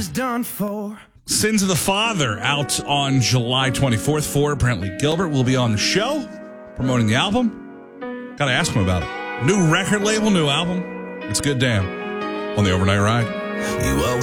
done for. Sins of the Father out on July 24th for apparently Gilbert will be on the show promoting the album. Gotta ask him about it. New record label, new album. It's good damn. On the Overnight Ride. You always